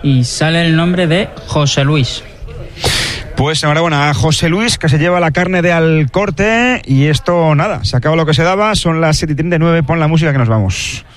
y sale el nombre de José Luis. Pues enhorabuena a José Luis, que se lleva la carne de Alcorte. Y esto, nada, se acaba lo que se daba. Son las 7:39, pon la música que nos vamos.